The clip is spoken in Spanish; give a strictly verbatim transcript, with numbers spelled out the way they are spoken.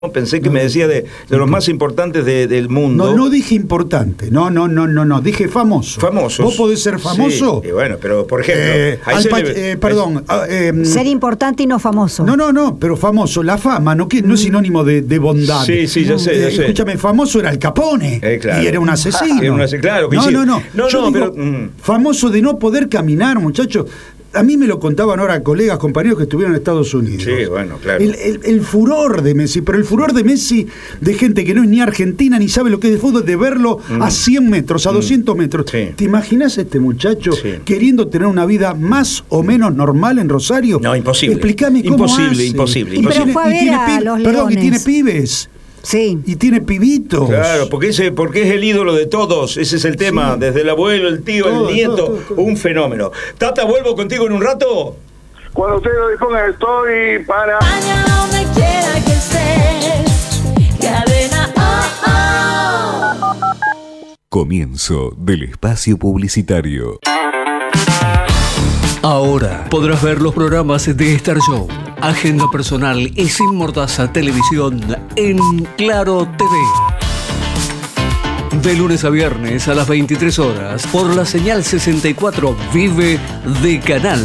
Pensé que me decía de, de los más importantes de, del mundo. No, no dije importante, no, no, no, no, no, dije famoso. Famosos. ¿Vos podés ser famoso? Sí, y bueno, pero por ejemplo... Eh, ahí se Alpa- le- eh, perdón. ah, eh, Ser importante y no famoso. No, no, no, pero famoso, la fama no, que, no es sinónimo de, de bondad. Sí, sí, ya sé, ya Eh, sé. Escúchame, famoso era Al Capone Eh, claro. y era un asesino. Era un ase- claro, no, sí. no, no, No, Yo no, digo, pero, mm. famoso de no poder caminar, muchachos. A mí me lo contaban ahora colegas, compañeros que estuvieron en Estados Unidos. Sí, bueno, claro. El, el- el furor de Messi, pero el furor de Messi, de gente que no es ni argentina ni sabe lo que es de fútbol, de verlo Mm. a cien metros, a doscientos metros. Sí. ¿Te imaginas a este muchacho Sí. queriendo tener una vida más o menos normal en Rosario? No, imposible. Explícame cómo Imposible, hace. imposible, Y pero imposible. fue a ver tiene a pi- los Perdón, y tiene Leones. pibes. Sí. Y tiene pibitos. Claro, porque ese, porque es el ídolo de todos, ese es el tema, Sí. desde el abuelo, el tío, Todo, el nieto, todo, todo, todo. un fenómeno. Tata, ¿vuelvo contigo en un rato? Cuando usted lo disponga, estoy para... España, donde quiera que estés, cadena oh, oh. Comienzo del espacio publicitario. Ahora podrás ver los programas de Star Show, Agenda Personal y Sin Mordaza Televisión en Claro T V. De lunes a viernes a las veintitrés horas por la señal sesenta y cuatro Vive de Canal